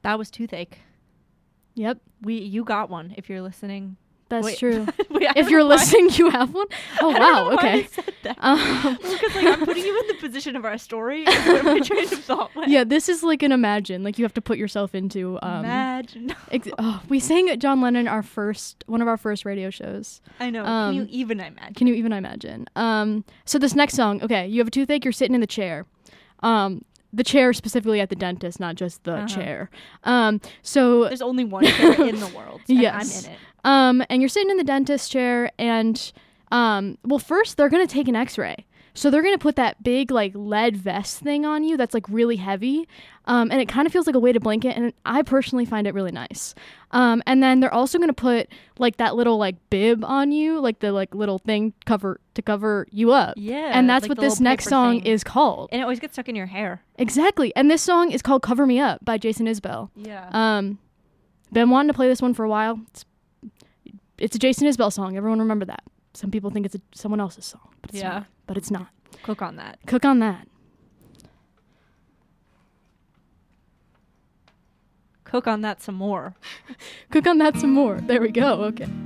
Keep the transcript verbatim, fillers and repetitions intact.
That was toothache. Yep. We you got one if you're listening. That's Wait. true. Wait, If you're listening, you have one? Oh, wow. Okay. I said that. Um, Because like I'm putting you in the position of our story. And what my train of thought went. yeah, this is like an imagine. Like you have to put yourself into. Um, Imagine. ex- oh, we sang at John Lennon our first one of our first radio shows. I know. Um, Can you even imagine? Can you even imagine? Um, so this next song, okay, you have a toothache, you're sitting in the chair. Um, the chair specifically at the dentist, not just the Uh-huh. chair. Um, so There's only one chair in the world. And Yes. I'm in it. Um, and you're sitting in the dentist chair, and um, well, first they're gonna take an X-ray. So they're gonna put that big like lead vest thing on you that's like really heavy, um, and it kind of feels like a weighted blanket. And I personally find it really nice. Um, and then they're also gonna put like that little like bib on you, like the like little thing cover to cover you up. Yeah. And that's like what the this little next paper song thing. is called. And it always gets stuck in your hair. Exactly. And this song is called "Cover Me Up" by Jason Isbell. Yeah. Um, been wanting to play this one for a while. It's, it's a Jason Isbell song. Everyone remember that. Some people think it's a, someone else's song, but it's Yeah. not. But it's not. Cook on that. Cook on that. Cook on that some more. Cook on that some more. There we go. Okay.